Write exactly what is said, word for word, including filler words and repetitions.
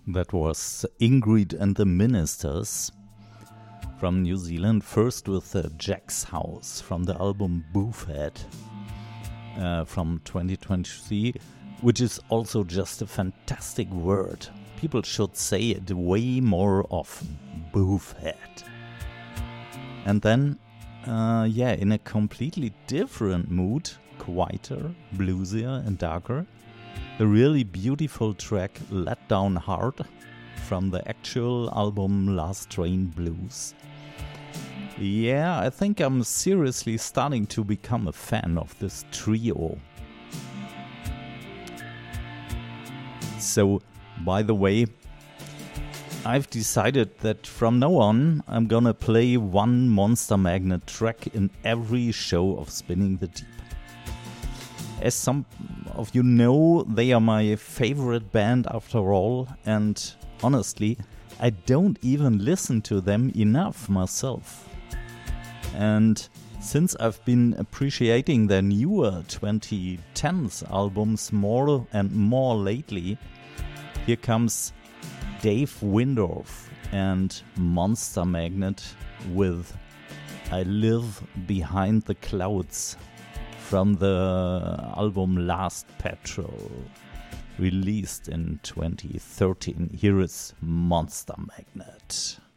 That was Ingrid and the Ministers from New Zealand, first with uh, Jack's House from the album Buffhead uh, from twenty twenty-three, which is also just a fantastic word. People should say it way more often, Buffhead. And then, uh, yeah, in a completely different mood, quieter, bluesier and darker, a really beautiful track, Let Down Hard, from the actual album Last Train Blues. Yeah, I think I'm seriously starting to become a fan of this trio. So, by the way, I've decided that from now on I'm gonna play one Monster Magnet track in every show of Spinning the Deep. As some of you know, they are my favorite band after all, and honestly, I don't even listen to them enough myself. And since I've been appreciating their newer twenty tens albums more and more lately, here comes Dave Windorf and Monster Magnet with I Live Behind the Clouds from the album Last Patrol, released in twenty thirteen. Here is Monster Magnet.